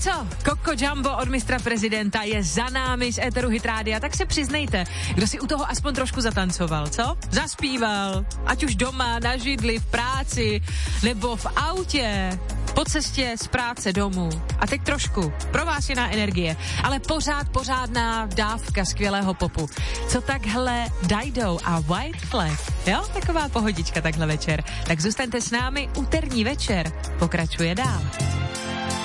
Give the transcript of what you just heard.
co, Coco Jumbo od mistra prezidenta je za námi z éteru Hit Rádia, tak se přiznejte, kdo si u toho aspoň trošku zatancoval, co? Zaspíval, ať už doma, na židli, v práci, nebo v autě, po cestě z práce domů. A teď trošku, pro vás je na energie, ale pořádná dávka skvělého popu. Co takhle Dido a White Flag, jo? Taková pohodička takhle večer. Tak zůstaňte s námi, úterní večer pokračuje dál.